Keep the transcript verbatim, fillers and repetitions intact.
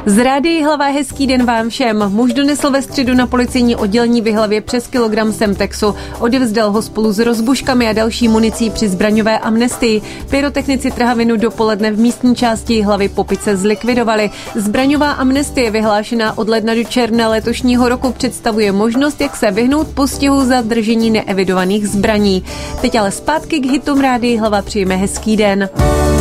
Z Rádia Hlava hezký den vám všem. Muž donesl ve středu na policejní oddělení v Jihlavě přes kilogram Semtexu. Odevzdal ho spolu s rozbuškami a další municí při zbraňové amnestii. Pyrotechnici trhavinu dopoledne v místní části Jihlavy Popice zlikvidovali. Zbraňová amnestie vyhlášená od ledna do června letošního roku představuje možnost, jak se vyhnout postihu za držení neevidovaných zbraní. Teď ale zpátky k hitům Rádia Hlava, přejeme hezký den.